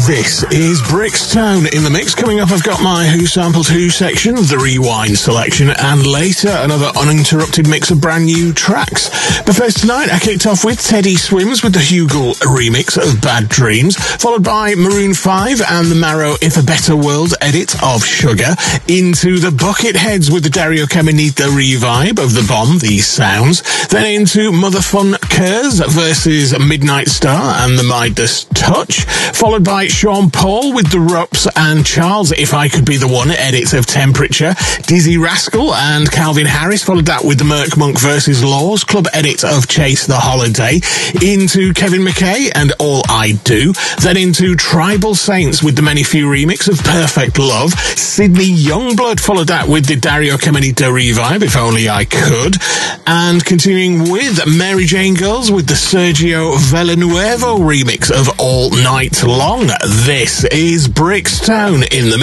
This is Brixtown in the mix. Coming up, I've got my Who Sampled Who section, the Rewind selection, and later another uninterrupted mix of brand new tracks. But first tonight, I kicked off with Teddy Swims with the Hugel remix of Bad Dreams, followed by Maroon 5 and the Marrow If a Better World edit of Sugar, into the Bucketheads with the Dario Caminita revive of The Bomb, These Sounds, then into Mother Fun Curse versus Midnight Star and the Midas Touch, followed by Sean Paul with The Rups and Charles If I Could Be the One edits of Temperature, Dizzy Rascal and Calvin Harris followed that with the Merc Monk versus Laws Club edit of Chase the Holiday, into Kevin McKay and All I Do, then into Tribal Saints with the Many Few remix of Perfect Love, Sydney Youngblood followed that with the Dario Caminita revive, If Only I Could, and continuing with Mary Jane Girls with the Sergio Villanuevo remix of All Night Long. This is Brixtown in the